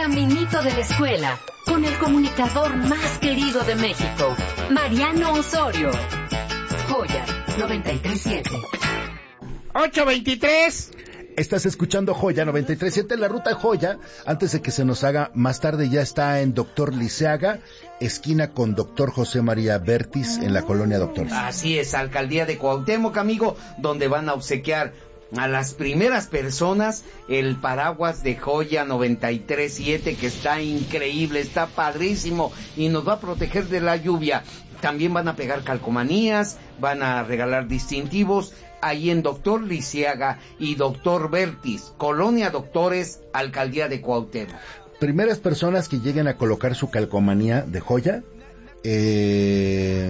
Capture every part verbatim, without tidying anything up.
caminito de la escuela, con el comunicador más querido de México, Mariano Osorio. Joya noventa y tres punto siete. ocho veintitrés. Estás escuchando Joya noventa y tres punto siete, la ruta Joya. Antes de que se nos haga más tarde, ya está en Doctor Liceaga, esquina con Doctor José María Bertis, en la colonia Doctores. Así es, alcaldía de Cuauhtémoc, amigo, donde van a obsequiar a las primeras personas el paraguas de Joya noventa y tres punto siete, que está increíble, está padrísimo y nos va a proteger de la lluvia. También van a pegar calcomanías, van a regalar distintivos ahí en Doctor Liceaga y Doctor Bertis, Colonia Doctores, alcaldía de Cuauhtémoc. Primeras personas que lleguen a colocar su calcomanía de Joya, eh,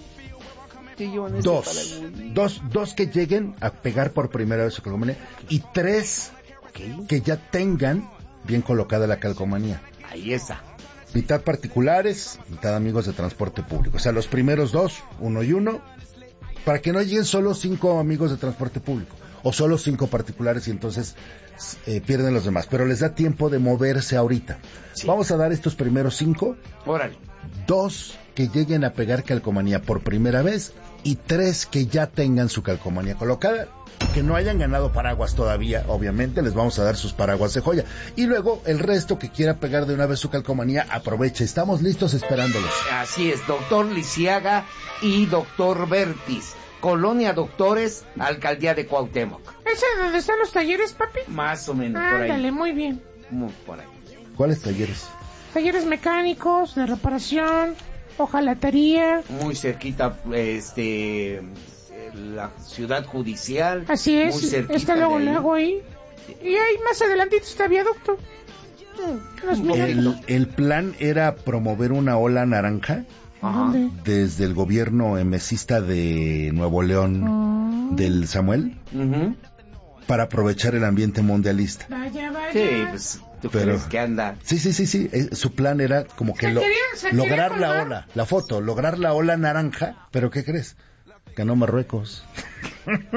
dos, dos, dos que lleguen a pegar por primera vez su calcomanía y tres que ya tengan bien colocada la calcomanía. Ahí está. Mitad particulares, mitad amigos de transporte público. O sea, los primeros dos, uno y uno, para que no lleguen solo cinco amigos de transporte público o solo cinco particulares y entonces eh, pierden los demás. Pero les da tiempo de moverse ahorita. Sí. Vamos a dar estos primeros cinco. Órale. Dos que lleguen a pegar calcomanía por primera vez y tres que ya tengan su calcomanía colocada. Que no hayan ganado paraguas todavía, obviamente, les vamos a dar sus paraguas de Joya. Y luego, el resto que quiera pegar de una vez su calcomanía, aproveche. Estamos listos esperándolos. Así es, Doctor Liceaga y Doctor Bertis, Colonia Doctores, alcaldía de Cuauhtémoc. ¿Ese es donde están los talleres, papi? Más o menos, ah, por ahí. Ándale, muy bien. Muy por ahí. ¿Cuáles talleres? Talleres mecánicos, de reparación, hojalatería. Muy cerquita, este... la ciudad judicial. Así es, muy cerquita está luego de ahí. luego ahí. Y ahí más adelantito está viaducto. El, el plan era promover una ola naranja. Ajá. Desde el gobierno emesista de Nuevo León, uh-huh. del Samuel, uh-huh. para aprovechar el ambiente mundialista. Vaya, vaya. Sí, pues, ¿tú Pero, crees que anda? Sí, sí, sí, sí. Eh, su plan era como que lo, quería, lograr la ola, la foto, lograr la ola naranja. ¿Pero qué crees? Ganó Marruecos. O sea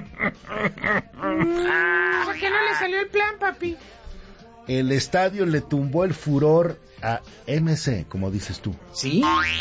que no le salió el plan, papi. El estadio le tumbó el furor a M C, como dices tú. ¿Sí?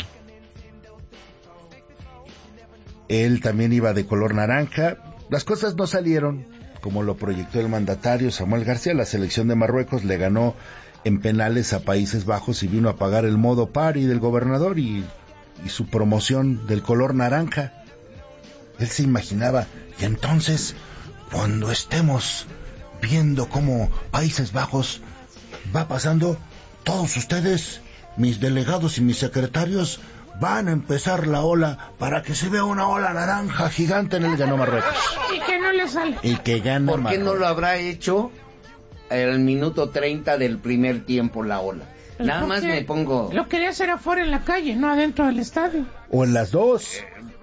Él también iba de color naranja. Las cosas no salieron como lo proyectó el mandatario Samuel García. La selección de Marruecos le ganó en penales a Países Bajos y vino a pagar el modo party del gobernador y, y su promoción del color naranja. Él se imaginaba, y entonces, cuando estemos viendo cómo Países Bajos va pasando, todos ustedes, mis delegados y mis secretarios, van a empezar la ola para que se vea una ola naranja gigante en el ganó Marruecos. Y que no le sale. Y que gana ¿Por qué Marruecos? no lo habrá hecho al minuto treinta del primer tiempo la ola? Pero Nada más me pongo... Lo quería hacer afuera en la calle, no adentro del estadio. O en las dos.